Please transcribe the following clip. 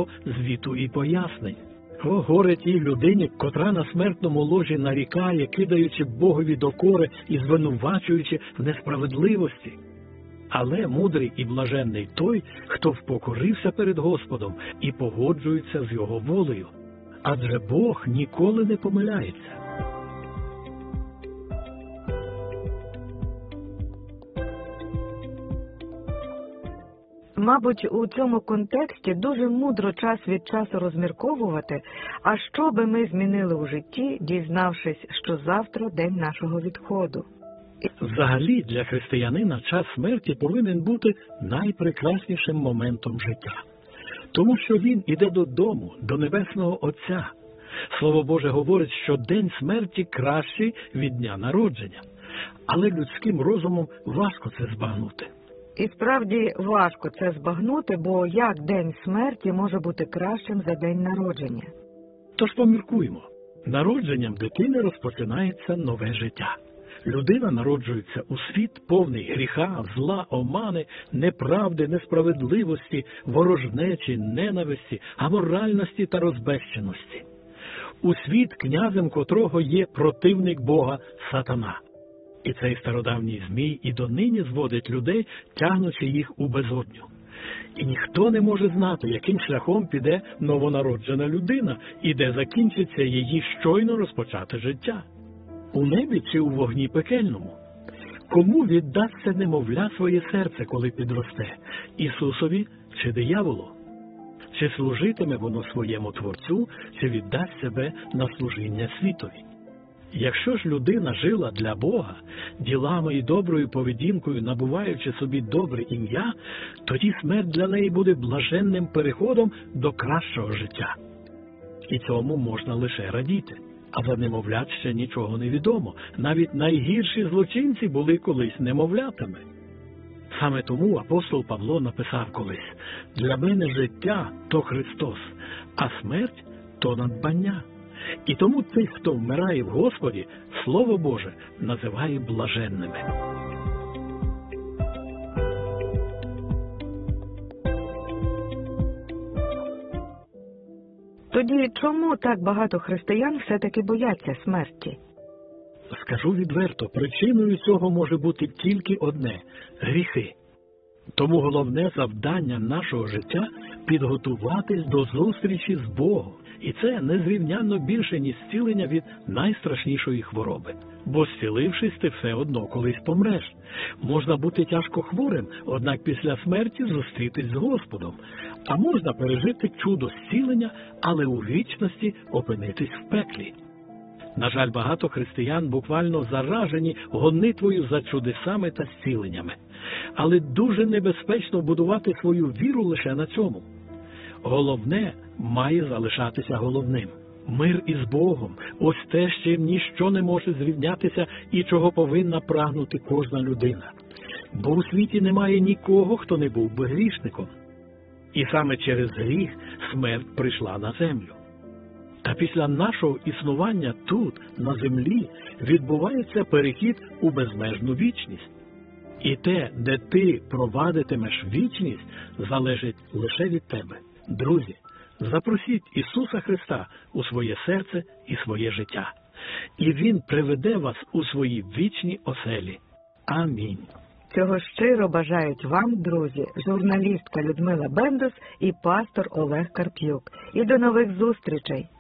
багато звіту і пояснень. О, горе тій людині, котра на смертному ложі нарікає, кидаючи Богові докори і звинувачуючи в несправедливості. Але мудрий і блаженний той, хто впокорився перед Господом і погоджується з Його волею. Адже Бог ніколи не помиляється. Мабуть, у цьому контексті дуже мудро час від часу розмірковувати, а що би ми змінили у житті, дізнавшись, що завтра день нашого відходу. Взагалі, для християнина час смерті повинен бути найпрекраснішим моментом життя. Тому що він іде додому, до Небесного Отця. Слово Боже говорить, що день смерті кращий від дня народження. Але людським розумом важко це збагнути. І справді важко це збагнути, бо як день смерті може бути кращим за день народження? Тож поміркуємо. Народженням дитини розпочинається нове життя. Людина народжується у світ повний гріха, зла, омани, неправди, несправедливості, ворожнечі, ненависті, аморальності та розбещеності. У світ, князем котрого є противник Бога Сатана. І цей стародавній змій і донині зводить людей, тягнучи їх у безодню. І ніхто не може знати, яким шляхом піде новонароджена людина і де закінчиться її щойно розпочате життя. У небі чи у вогні пекельному? Кому віддасться немовля своє серце, коли підросте? Ісусові чи дияволу? Чи служитиме воно своєму Творцю, чи віддасть себе на служіння світові? Якщо ж людина жила для Бога, ділами і доброю поведінкою набуваючи собі добре ім'я, тоді смерть для неї буде блаженним переходом до кращого життя. І цьому можна лише радіти. А за немовлят ще нічого не відомо. Навіть найгірші злочинці були колись немовлятами. Саме тому апостол Павло написав колись: «Для мене життя – то Христос, а смерть – то надбання». І тому тих, хто вмирає в Господі, Слово Боже називає блаженними. Тоді чому так багато християн все-таки бояться смерті? Скажу відверто, причиною цього може бути тільки одне – гріхи. Тому головне завдання нашого життя – підготуватись до зустрічі з Богом. І це незрівнянно більше, ніж зцілення від найстрашнішої хвороби. Бо зцілившись, ти все одно колись помреш. Можна бути тяжко хворим, однак після смерті зустрітись з Господом. А можна пережити чудо зцілення, але у вічності опинитись в пеклі. На жаль, багато християн буквально заражені гонитвою за чудесами та зціленнями. Але дуже небезпечно будувати свою віру лише на цьому. Головне має залишатися головним. Мир із Богом – ось те, з чим ніщо не може зрівнятися і чого повинна прагнути кожна людина. Бо у світі немає нікого, хто не був би грішником. І саме через гріх смерть прийшла на землю. Та після нашого існування тут, на землі, відбувається перехід у безмежну вічність. І те, де ти провадитимеш вічність, залежить лише від тебе. Друзі, запросіть Ісуса Христа у своє серце і своє життя. І Він приведе вас у свої вічні оселі. Амінь. Цього щиро бажають вам, друзі, журналістка Людмила Бендус і пастор Олег Карп'юк. І до нових зустрічей!